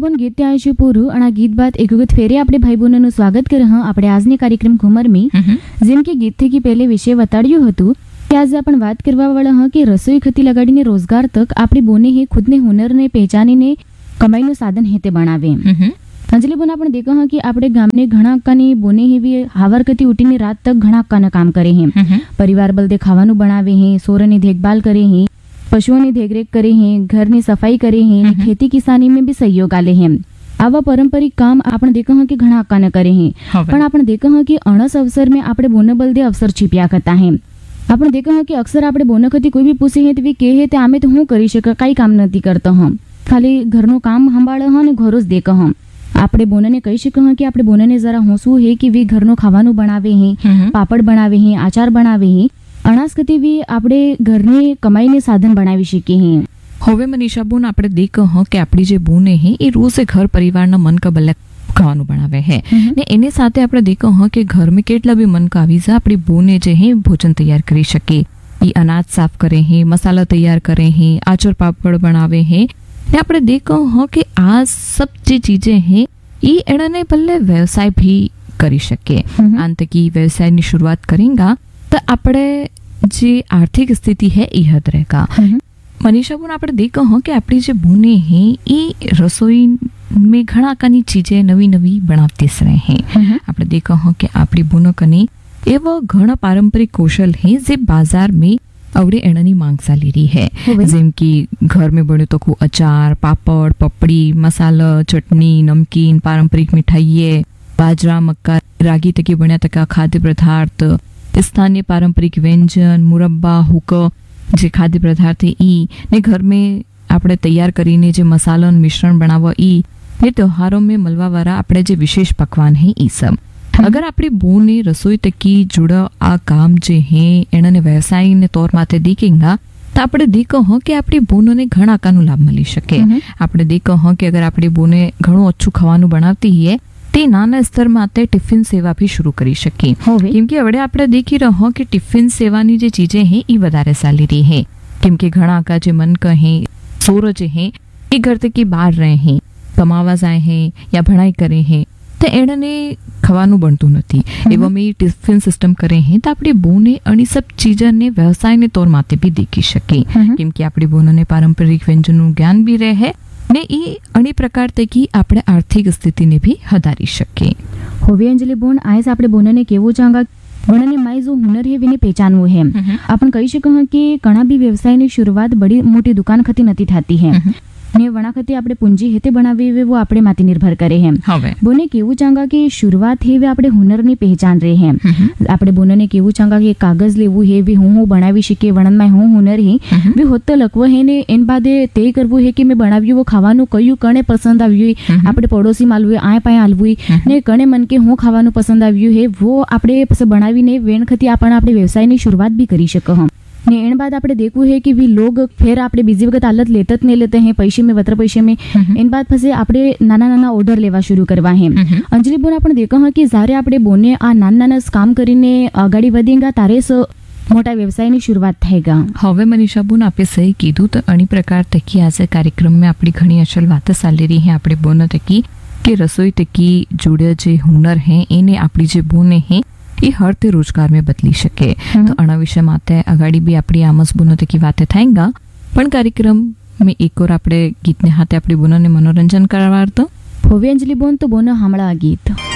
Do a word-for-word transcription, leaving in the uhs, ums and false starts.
અંજલિબોન ગીત ત્યાં છે પૂરું અને આ ગીત બાદ એક વખત ફેરે આપણે ભાઈ બહેનોનું સ્વાગત કરે હા આપણે આજની કાર્યક્રમ ઘુમરમી જેમ કે ગીત થી પહેલે વિશે બતાડ્યું હતું કે આજે આપણે વાત કરવા વાળા હા કે રસોઈ ખતી લગાડીને રોજગાર તક આપણી બોને હે ખુદને હુનરને પહેચાનીને કમાઈનું સાધન હેતે બનાવે અંજલિ બોન આપણે દેખા હા કે આપણે ગામને ઘણા અક્કાની બોને હેવી હાવર કતી ઉઠીને રાત તક ઘણા અક્કાના કામ કરે હે પરિવાર બલદે ખાવાનું બનાવે હે સોરની દેખભાલ કરે હે પશુઓની દેખરેખ કરે હે ઘરની સફાઈ કરે હે ખેતી કિસાनी में भी सहयोग आले हैं आवा पारंपरिक काम આપણે દેખા હા કે ઘણા અક્કાને કરે હે પણ આપણે દેખા હા કે અણસ અવસર में આપણે બોને બલદે અવસર છીપ્યા કરતા હે આપણે દેખા હા કે અક્ષર આપણે બોને ખતી કોઈ બી પૂછે હે તો કે હે તે આમે તો હું કરી શકે કઈ કામ નથી કરતો હમ ખાલી ઘરનું કામ સંભાળે હા ને ઘરો જ દેખા હમ આપણે બોનને કહી શકીએ હા કે આપણે બોનને જરા હોંસવું હે કે વી ઘરનું ખાવાનું બનાવે હે પાપડ બનાવે હે આચાર બનાવે હે અનાજ કતી બી આપણે ઘરની કમાઈને સાધન બનાવી શકીએ હે હવે મનીષા બોન આપણે દેખ હ કે આપણી જે બોને હે એ રોજ ઘર પરિવારના મન કા બલ્લા ખાવાનું બનાવે હે ને એને સાથે આપણે દેખ હ કે ઘર में કેટલા બી મન કા આવી જા આપણી બોને જે હે ભોજન તૈયાર કરી શકે એ અનાજ સાફ કરે હે મસાલા તૈયાર કરે હે આચર પાપડ બનાવે હે ને આપણે દેખ હ કે આ सब જે ચીजें હે એ એણે ભલે વ્યવસાય भी કરી શકે આંતકી વ્યવસાયની શરૂઆત કરેંગા तो આપણે જે આર્થિક સ્થિતિ है એ हद रहेगा मनीषा बोन આપણે देखा हो कि આપણી જે બુને હે એ રસોઈ में ઘણા કાની ચીજે નવી નવી બનાવતી રહે હે આપણે देखा हो कि આપણી બુનો કને એવા ઘણા પારંપરિક કૌશલ હે જે बाजार में અવડે એનાની માંગ ચાલી રહી હે જેમ કે ઘર में બને તો કો અચાર પાપડ પપડી મસાલા ચટણી નમકીન પારંપરિક મિઠાઈએ બાજરા મક્કા રાગી તકે બન્યા તકા ખાદ્ય પદાર્થ स्थानीय पारंपरिक व्यंजन मुरब्बा हुक जे खाद्य पदार्थ ई ने घर में આપણે તૈયાર કરીને જે મસાલાનું મિશ્રણ બનાવવા ઈ ને ત્યોહારો में મળવા વાળા આપણે જે વિશેષ પકવાન હે ઈ सब अगर આપણી બોને રસોઈ તકી जुड़ा આ કામ જે હે એણે વ્યવસાયને તौर માથે દીકેંગા તો આપણે દેખો હો કે આપણી બોનોને ઘણા કાનો લાભ મળી શકે આપણે દેખો હો કે અગર આપણી બોને ઘણું ઓછું ખાવાનું બનાવતી હે તે નાના સ્તર માટે ટિફિન સેવા भी शुरू કરી શકે કેમ કે હવે આપણે દેખી રહો કે ટિફિન સેવાની જે ચીજે હે ઈ વધારે ચાલી રહી હે કેમ કે ઘણા કા જે મન કહે સોરો જે હે એ ઘર તકી બહાર રહે હે કમાવા જાય હે યા ભણાઈ કરે હે તો એણે ખાવાનું બનતું નથી એવા મેં ટિફિન સિસ્ટમ કરે હે તો આપણી બોને અણી સબ ચીજને વ્યવસાયને તौर માથે भी દેખી શકે કેમ કે આપણી બોનને પારંપરિક વ્યંજનનું જ્ઞાન भी રહે ને એ અણી પ્રકાર તકી આપણે આર્થિક સ્થિતિને भी હદારી શકે હવે અંજલિ બોન આયસ આપણે બોનને કેવું ચાંગા બોનને માય જો હુનર હે વિને પહેચાનવું હે આપણે કહી શકીએ કે ઘણા બી વ્યવસાયની શરૂઆત બડી મોટી દુકાન ખતી નથી થતી હે ને વણાખતે આપણે પૂંજી હેતે બનાવી वो આપણે માથી નિર્ભર કરે હે બોને કેવું ચાંગા કે શરૂઆત હે આપણે હુનરની પહેચાન રહે હે આપણે બોનને કેવું ચાંગા કે કાગજ લેવું હે વી હું હું બનાવી શકે વણનમાં હું હુનર હે વી હોત લખવો હે ને એન બાદે તે કરવું હે કે મેં બનાવ્યું वो ખાવાનું કયું કણે પસંદ આવ્યું આપણે પડોશી માલવું આય પાય આલવું ને કણે મન કે હું ખાવાનું પસંદ આવ્યું હે वो આપણે પછી બનાવીને વેણ ખતી આપણે આપણે વ્યવસાયની શરૂઆત भी કરી શકો હમ ने एन बाद આપણે देखવું है कि वी लोग फिर આપણે બીજી વખત આલત લેતા જ નહીં લેતે હે પૈસે में વત્ર પૈસે में એન બાદ પછી આપણે નાના નાના ઓર્ડર લેવા શરૂ કરવા હે અંજલિ બોન આપણે દેખા હા કે જ્યારે આપણે બોને આ નાના નાના કામ કરીને આગળ વધેંગા તારે સ મોટા વ્યવસાયની શરૂઆત થયેગા હવે મનીષા બોન આપે સહી કીધું તો અણી પ્રકાર તકી આજે કાર્યક્રમ में આપણી ઘણી અસલ વાતો ચાલી રહી હે આપણે બોન તકી કે રસોઈ તકી જોડે જે હુનર હે એને આપણી જે બોને હે એ हर ते रोजगार में बदली શકે તો આના વિશે માતે અગાડી બી આપણી આમસ બોનો તકી વાતે થાયગા પણ કાર્યક્રમ में એક ઓર આપણે ગીતને હાથે આપણી બોનને મનોરંજન કરવા તો હવે અંજલિ બોન તો બોનો હામળા ગીત